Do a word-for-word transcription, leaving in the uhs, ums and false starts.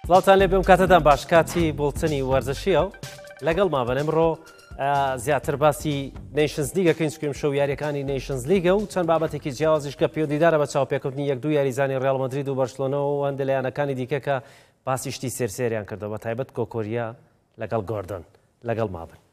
سڵاوتان لێ بێم کاتەتان باش کاتی بۆڵچنی وەرزشیە و لەگەڵ مابن ئەمڕۆ زیاتر باسی نیشنز لیگەکەین چکەم شەو یاریەکانی نیشنز لیگە و چەند بابەتێکی جیاوازیش کە پێوەدیدارە بە چاوپێکەوتنی یەک دوو یاریزانی ڕیال مەدرید و بەرسلۆنە و هەندێک لایەنەکانی دیکە کە باسی شتی سێرسێریان کردەوە بە تایبەت کۆکۆریا لەگەڵ گۆردن لەگەڵ مابن.